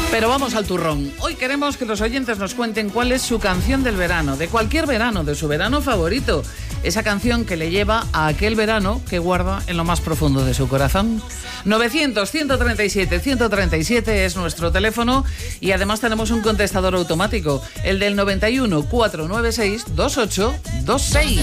Pero vamos al turrón. Hoy queremos que los oyentes nos cuenten cuál es su canción del verano, de cualquier verano, de su verano favorito. Esa canción que le lleva a aquel verano que guarda en lo más profundo de su corazón. 900-137-137 es nuestro teléfono y además tenemos un contestador automático, el del 91 496 2826.